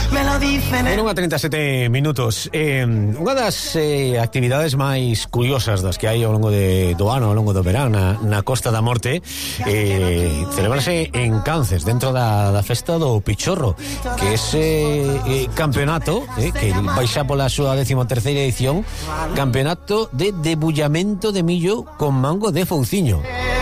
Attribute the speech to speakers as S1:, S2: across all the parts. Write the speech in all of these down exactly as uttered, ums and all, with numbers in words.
S1: En unha trinta e sete minutos eh, unha das eh, actividades máis curiosas das que hai ao longo de, do ano, ao longo do verán na, na Costa da Morte eh, celebrase en Cances, dentro da, da festa do Pichorro, que é ese eh, campeonato eh, que baixa pola súa décimo terceira edición, campeonato de debullamento de millo con mango de fouciño.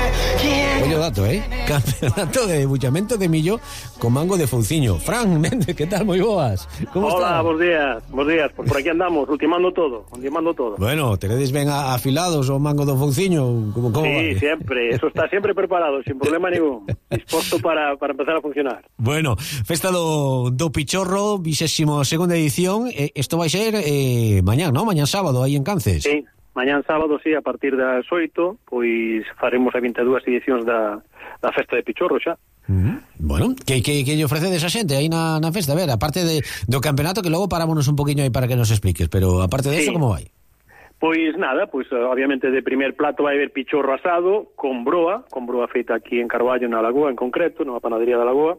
S1: Ollo dato, eh? Campeonato de debullamento de millo con mango de fouciño. Fran Méndez, que tal? Moi boas. Como
S2: Hola,
S1: está?
S2: bons días, bons días. Por, por aquí andamos, ultimando todo, ultimando todo.
S1: Bueno, teredes ben a, afilados o mango do fouciño? Como, como
S2: sí,
S1: vale?
S2: siempre, eso está siempre preparado, sin problema ningún. Disposto para, para empezar a funcionar.
S1: Bueno, festa do, do Pichorro, vixésimo segunda edición. Eh, Isto vai ser eh, mañán, non? Mañán sábado, aí en Cances.
S2: Sí. Mañán sábado, sí, a partir das oito, pois faremos a vinte e dúas edicións da, da festa de Pichorro xa.
S1: Uh-huh. Bueno, que, que, que lle ofrecedes a xente aí na, na festa? A ver, aparte de, do campeonato, que logo parámonos un poquinho aí para que nos expliques, pero aparte de sí. Eso, como vai?
S2: Pois nada, pois obviamente de primer plato vai haber pichorro asado con broa, con broa feita aquí en Carballo, na Lagoa en concreto, na panadería da Lagoa.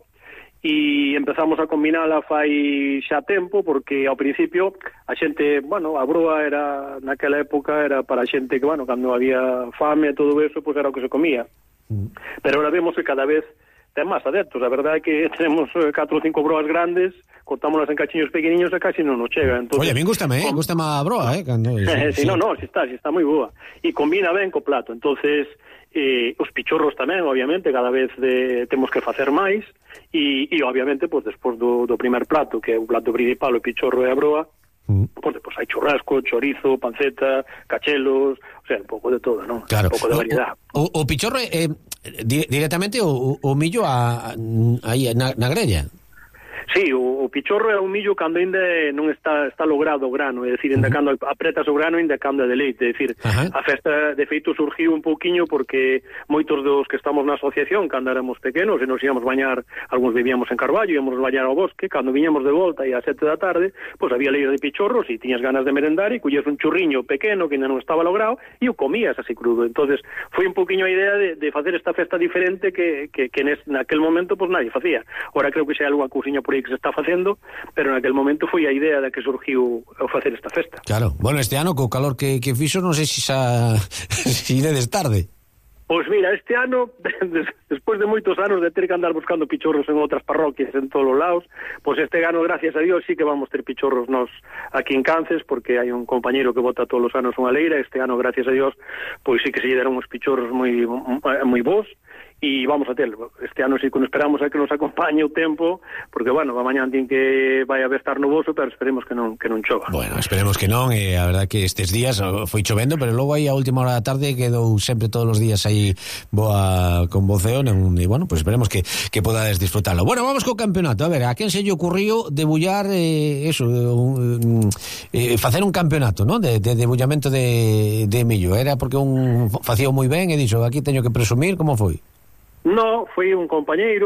S2: E empezamos a combinala fai xa tempo, porque ao principio a xente, bueno, a broa era, naquela época, era para a xente que, bueno, cando había fame e todo eso, pois era o que se comía. Mm. Pero ahora vemos que cada vez ten máis adeptos. A verdade é que tenemos catro ou cinco broas grandes, cortámolas en cachiños pequeniños e casi non nos chega. Entonces,
S1: oye, a min gustame, eh? Gustame a broa, eh? Cando,
S2: sí, sí, sí. No, no, si está, si está moi boa. E combina ben co plato. Entonces, eh, os pichorros tamén, obviamente, cada vez de, temos que facer máis. E, e obviamente, pues, despois do, do primer plato, que é o plato principal, o pichorro e a broa, mm. pues, pues hai churrasco, chorizo, panceta, cachelos, o sea, un pouco de todo, ¿no?
S1: Claro.
S2: Un pouco de variedad.
S1: O, o, o pichorro é eh, directamente o, o millo a, a, aí na, na grella.
S2: Sí, o, o pichorro é un millo cando ainda non está está logrado o grano, é dicir, ainda uh-huh. cando apretas o grano, ainda cando é de leite, é dicir, uh-huh. a festa de feito surgiu un pouquiño porque moitos dos que estamos na asociación, cando éramos pequenos e nos íamos bañar, algúns vivíamos en Carballo, íamos bañar ao bosque, cando viñamos de volta e ás sete da tarde, pois había leiro de pichorros e tiñas ganas de merendar e collías un churriño pequeno que ainda non estaba logrado e o comías así crudo. Entonces foi un pouquiño a idea de, de facer esta festa diferente que, que, que nes, naquel momento pois nadie facía. Ora creo que xa hai algunha cousiña por aí que se está facendo, pero naquel momento foi a idea da que surgiu ao facer esta festa.
S1: Claro, bueno, este ano co calor que, que fixo, non sei se xa se iredes tarde.
S2: Pois mira, este ano, despois de moitos anos de ter que andar buscando pichorros en outras parroquias en todos os lados, pois este ano, gracias a Dios, sí que vamos ter pichorros nos aquí en Cances, porque hai un compañeiro que bota todos os anos unha leira. Este ano, gracias a Dios, pois sí que se lle deron uns pichorros moi moi bons, e vamos a telo. Este ano sí que nos esperamos a que nos acompañe o tempo, porque, bueno, a mañán din que vai a estar nuboso, pero esperemos que non que non chova.
S1: Bueno, esperemos que non, e a verdade que estes días foi chovendo, pero logo aí a última hora da tarde quedou sempre todos os días aí boa con voceo, e, bueno, pues esperemos que, que podades disfrutarlo. Bueno, vamos co campeonato. A ver, a quen se lle ocurriu debullar eh, eso, un, eh, facer un campeonato, ¿no? De, de debullamento de, de millo. Era porque un facía moi ben e dixo, aquí teño que presumir, como foi?
S2: No, foi un compañeiro